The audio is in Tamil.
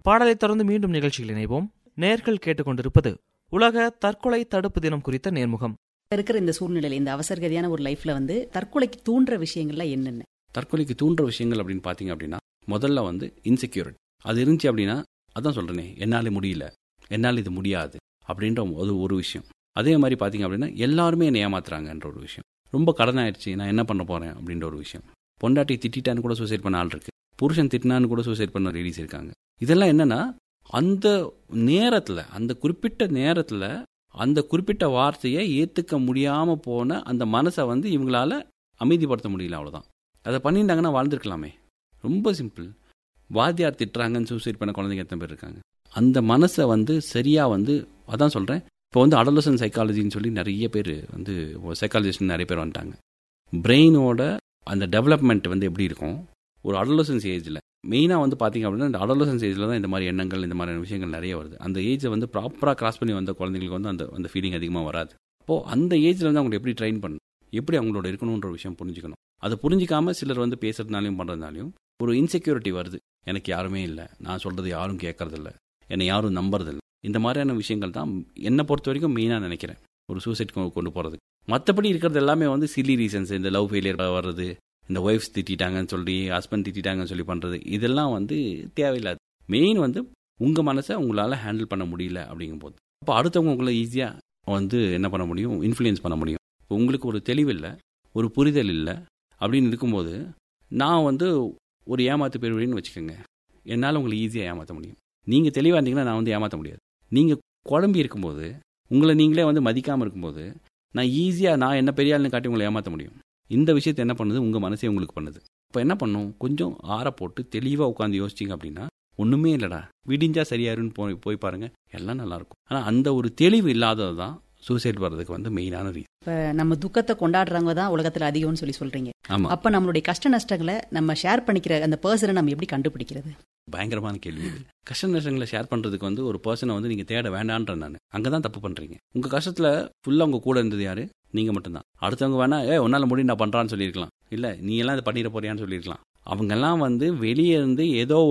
பாடலை தொடர்ந்து மீண்டும் நிகழ்ச்சியில் இணைவோம். நேர்கள் கேட்டுக்கொண்டிருப்பது உலக தற்கொலை தடுப்பு தினம் குறித்த நேர்முகம். இருக்கிற இந்த சூழ்நிலையில் இந்த அவசரகதியான ஒரு லைஃப்ல தற்கொலைக்கு தூண்டுற விஷயங்கள்லாம் என்னென்ன? தற்கொலைக்கு தூண்டுற விஷயங்கள் அப்படின்னு பார்த்தீங்க அப்படின்னா, முதல்ல இன்செக்யூரிட்டி. அது இருந்துச்சு அப்படின்னா, அதான் சொல்கிறேனே, என்னால் முடியல, என்னால் இது முடியாது அப்படின்ற ஒரு விஷயம். அதே மாதிரி பார்த்தீங்க அப்படின்னா, எல்லாருமே என்னை ஏமாத்துறாங்கன்ற ஒரு விஷயம். ரொம்ப கடன் ஆயிடுச்சு, நான் என்ன பண்ண போகிறேன் அப்படின்ற ஒரு விஷயம். பொண்டாட்டி திட்டான்னு கூட சூசைட் பண்ண ஆள் இருக்கு, புருஷன் திட்டினான்னு கூட சூசைட் பண்ண லேடிஸ் இருக்காங்க. இதெல்லாம் என்னன்னா, அந்த நேரத்தில், அந்த குறிப்பிட்ட நேரத்தில் அந்த குறிப்பிட்ட வார்த்தையை ஏற்றுக்க முடியாமல் போன அந்த மனசை இவங்களால அமைதிப்படுத்த முடியல, அவ்வளோதான். அதை பண்ணியிருந்தாங்கன்னா வாழ்ந்துருக்கலாமே. ரொம்ப சிம்பிள். வாத்தியார் திட்டுறாங்கன்னு சூசைட் பண்ண குழந்தைங்க எத்தனை பேர் இருக்காங்க? அந்த மனசை சரியாக அதான் சொல்கிறேன். இப்போ அடலசன்ட் சைக்காலஜின்னு சொல்லி நிறைய பேர் சைக்காலஜிஸ்ட் நிறைய பேர் வந்துட்டாங்க. பிரெயினோட அந்த டெவலப்மெண்ட் எப்படி இருக்கும் ஒரு அடலசன்ஸ் ஏஜில். மெயினாக பார்த்தீங்க அப்படின்னா, இந்த அடலசன்ஸ் ஏஜில் தான் இந்த மாதிரி எண்ணங்கள், இந்த மாதிரியான விஷயங்கள் நிறைய வருது. அந்த ஏஜை ப்ராப்பராக கிராஸ் பண்ணி வந்த குழந்தைங்களுக்கு அந்த ஃபீலிங் அதிகமாக வராது. அப்போது அந்த ஏஜில் அவங்களை எப்படி ட்ரெயின் பண்ணணும், எப்படி அவங்களோட இருக்கணுன்ற விஷயம் புரிஞ்சுக்கணும். அதை புரிஞ்சிக்காமல் சிலர் பேசுறதுனாலையும் பண்ணுறதுனாலையும் ஒரு இன்செக்யூரிட்டி வருது. எனக்கு யாருமே இல்லை, நான் சொல்கிறது யாரும் கேட்கறதில்ல, என்னை யாரும் நம்புறதில்லை. இந்த மாதிரியான விஷயங்கள் தான் என்னை பொறுத்த வரைக்கும் மெயினாக நினைக்கிறேன் ஒரு சூசைட் கொண்டு போகிறதுக்கு. மற்றபடி இருக்கிறது எல்லாமே சில்லி ரீசன்ஸ். இந்த லவ் ஃபெயிலியர் வர்றது, இந்த ஒய்ஃப்ஸ் திட்டாங்கன்னு சொல்லி, ஹஸ்பண்ட் திட்டாங்கன்னு சொல்லி பண்ணுறது, இதெல்லாம் தேவையில்லாது. மெயின் உங்கள் மனசை உங்களால் ஹேண்டில் பண்ண முடியல அப்படிங்கும்போது, அப்போ அடுத்தவங்க உங்களை ஈஸியாக என்ன பண்ண முடியும், இன்ஃப்ளூயன்ஸ் பண்ண முடியும். இப்போ உங்களுக்கு ஒரு தெளிவு இல்லை, ஒரு புரிதல் இல்லை அப்படின்னு இருக்கும்போது, நான் ஒரு ஏமாத்து போயிடுவேன்னு வச்சுக்கோங்க, என்னால் உங்களை ஈஸியாக ஏமாற்ற முடியும். நீங்கள் தெளிவாக இருந்தீங்கன்னா நான் ஏமாற்ற முடியாது. நீங்கள் குழம்பி இருக்கும்போது, உங்களை நீங்களே மதிக்காமல் இருக்கும்போது, நான் ஈஸியாக நான் என்ன பெரிய ஆளுன்னு காட்டி உங்களை ஏமாற்ற முடியும். இந்த விஷயத்தை என்ன பண்ணுது, உங்கள் மனசே உங்களுக்கு பண்ணுது. இப்போ என்ன பண்ணும், கொஞ்சம் ஆற போட்டு தெளிவாக உட்காந்து யோசிச்சிங்க அப்படின்னா, ஒன்றுமே இல்லைடா, விடிஞ்சா சரியாருன்னு போய் பாருங்கள், எல்லாம் நல்லாயிருக்கும். ஆனால் அந்த ஒரு தெளிவு இல்லாதது தான் சூசைட் வர்றதுக்கு மெயினான ரீசன். இப்போ நம்ம துக்கத்தை கொண்டாடுறவங்க தான் உலகத்தில் அதிகம்னு சொல்கிறீங்க. ஆமாம். அப்போ நம்மளுடைய கஷ்ட நஷ்டங்களை நம்ம ஷேர் பண்ணிக்கிற அந்த பர்சனை நம்ம எப்படி கண்டுபிடிக்கிறது? பயங்கரமான கேள்வி இது. கஷ்ட நஷ்டங்களை ஷேர் பண்ணுறதுக்கு ஒரு பர்சனை நீங்கள் தேட வேண்டான்ற நான் அங்கே தான் தப்பு பண்ணுறீங்க. உங்கள் கஷ்டத்தில் ஃபுல்லாக உங்கள் கூட இருந்தது யார்? நீங்கள் மட்டும்தான். அடுத்தவங்க வேணா உன்னால் முடியும் நான் பண்ணுறான்னு சொல்லியிருக்கலாம், இல்லை நீ எல்லாம் இதை பண்ணிட போறியான்னு சொல்லியிருக்கலாம். அவங்கெல்லாம் வெளியே இருந்து ஏதோ